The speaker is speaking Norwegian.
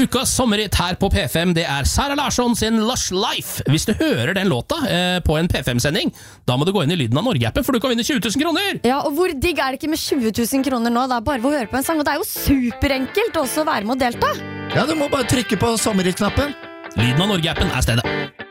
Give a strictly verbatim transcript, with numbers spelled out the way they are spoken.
Ukas sommerhit her på P fem, det er Sara Larsson sin Lush Life. Hvis du hører den låta eh, på en P fem-sending, da må du gå inn i Lyden av Norge-appen, for du kan vinne tjue tusen kroner! Ja, og hvor digg er det ikke med tjue tusen kroner nå? Det er bare å høre på en sang, og det er jo superenkelt også å være med og delta. Ja, du må bare trykke på sommerhit-knappen. Lyden av Norge-appen er stedet.